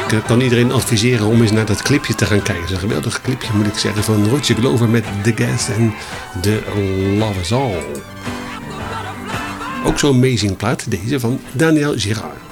kan iedereen adviseren om eens naar dat clipje te gaan kijken. Het is een geweldig clipje, moet ik zeggen, van Roger Glover met The Gas en The Love Is All. Ook zo'n amazing plaat, deze van Daniel Girard.